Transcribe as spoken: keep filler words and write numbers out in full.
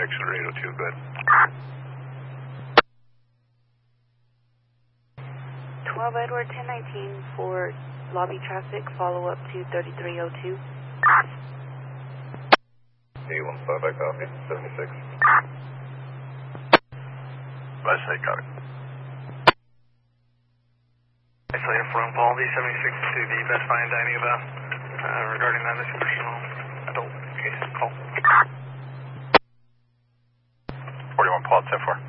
direction eight oh two, good. twelve Edward ten nineteen for lobby traffic, follow up to thirty-three oh two. eight one five, I copy, seventy-six. West side, copy. Isolated from Paul V seventy-six to the Best Fine Dining event uh, regarding that missing personal adult case call. forty-one, Paul, ten four.